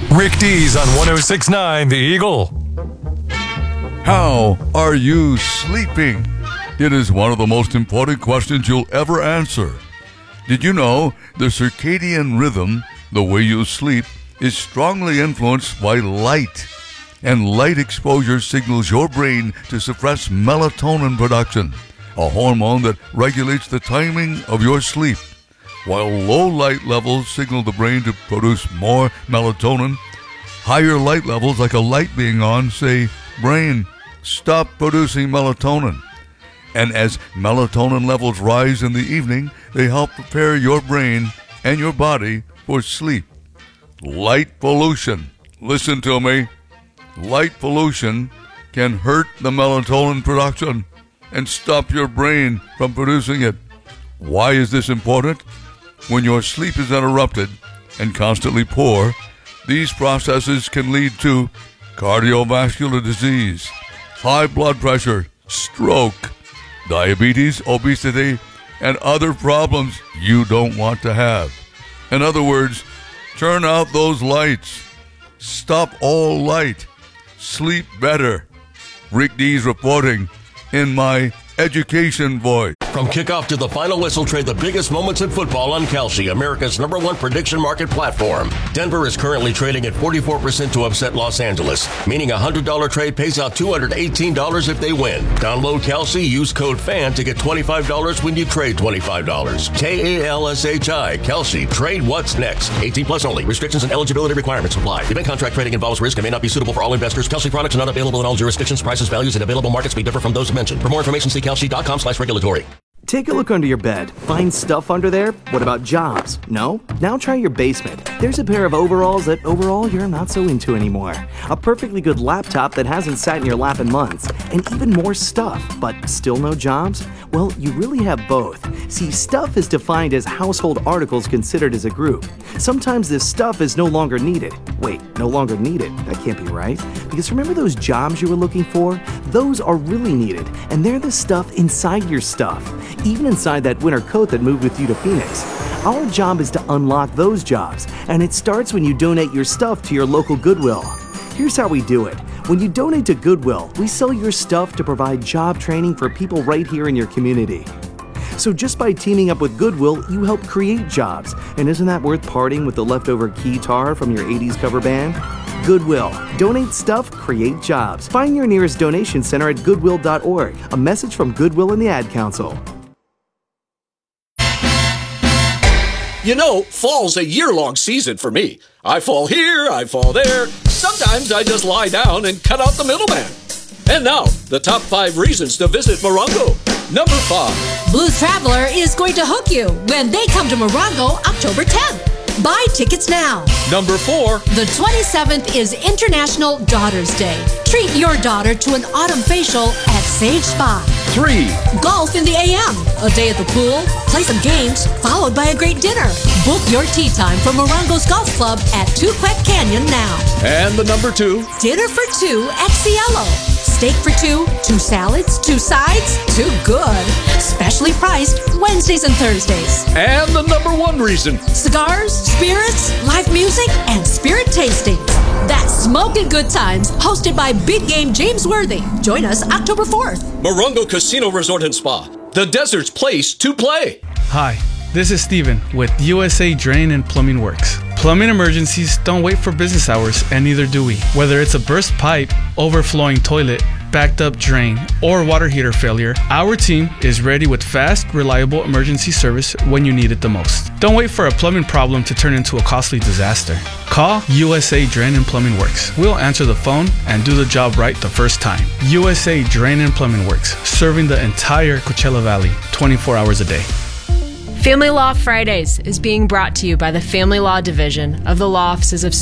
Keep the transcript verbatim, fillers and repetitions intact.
Rick Dees on one oh six point nine The Eagle. How are you sleeping? It is one of the most important questions you'll ever answer. Did you know the circadian rhythm, the way you sleep, is strongly influenced by light? And light exposure signals your brain to suppress melatonin production, a hormone that regulates the timing of your sleep. While low light levels signal the brain to produce more melatonin, higher light levels, like a light being on, say, brain, stop producing melatonin. And as melatonin levels rise in the evening, they help prepare your brain and your body for sleep. Light pollution. Listen to me. Light pollution can hurt the melatonin production and stop your brain from producing it. Why is this important? When your sleep is interrupted and constantly poor, these processes can lead to cardiovascular disease, high blood pressure, stroke, diabetes, obesity, and other problems you don't want to have. In other words, turn out those lights. Stop all light. Sleep better. Rick Dees reporting in my education voice. From kickoff to the final whistle, trade the biggest moments in football on Kalshi, America's number one prediction market platform. Denver is currently trading at forty-four percent to upset Los Angeles, meaning a one hundred dollars trade pays out two hundred eighteen dollars if they win. Download Kalshi, use code FAN to get twenty-five dollars when you trade twenty-five dollars. K A L S H I, Kalshi. Trade what's next. eighteen plus only. Restrictions and eligibility requirements apply. Event contract trading involves risk and may not be suitable for all investors. Kalshi products are not available in all jurisdictions. Prices, values, and available markets may differ from those mentioned. For more information, see kalshi.com slash regulatory. Take a look under your bed. Find stuff under there? What about jobs? No? Now try your basement. There's a pair of overalls that overall you're not so into anymore. A perfectly good laptop that hasn't sat in your lap in months. And even more stuff, but still no jobs? Well, you really have both. See, stuff is defined as household articles considered as a group. Sometimes this stuff is no longer needed. Wait, no longer needed? That can't be right. Because remember those jobs you were looking for? Those are really needed, and they're the stuff inside your stuff. Even inside that winter coat that moved with you to Phoenix. Our job is to unlock those jobs, and it starts when you donate your stuff to your local Goodwill. Here's how we do it. When you donate to Goodwill, we sell your stuff to provide job training for people right here in your community. So just by teaming up with Goodwill, you help create jobs. And isn't that worth parting with the leftover keytar from your eighties cover band? Goodwill. Donate stuff, create jobs. Find your nearest donation center at goodwill dot org. A message from Goodwill and the Ad Council. You know, fall's a year-long season for me. I fall here, I fall there. Sometimes I just lie down and cut out the middleman. And now, the top five reasons to visit Morongo. Number five. Blues Traveler is going to hook you when they come to Morongo October tenth. Buy tickets now. Number four. The twenty-seventh is International Daughter's Day. Treat your daughter to an autumn facial at Sage Spa. Three. Golf in the A M. A day at the pool, play some games, followed by a great dinner. Book your tea time from Morongo's Golf Club at Tuquet Canyon now. And the number two. Dinner for two at Cielo. Steak for two, two salads, two sides, too good. Specially priced Wednesdays and Thursdays. And the number one reason. Cigars, spirits, live music, and spirit tastings. That's Smoking Good Times, hosted by Big Game James Worthy. Join us October fourth. Morongo Casino Resort and Spa. The desert's place to play. Hi, this is Steven with U S A Drain and Plumbing Works. Plumbing emergencies don't wait for business hours, and neither do we. Whether it's a burst pipe, overflowing toilet, backed up drain, or water heater failure, our team is ready with fast, reliable emergency service when you need it the most. Don't wait for a plumbing problem to turn into a costly disaster. Call U S A Drain and Plumbing Works. We'll answer the phone and do the job right the first time. U S A Drain and Plumbing Works, serving the entire Coachella Valley twenty-four hours a day. Family Law Fridays is being brought to you by the Family Law Division of the Law Offices of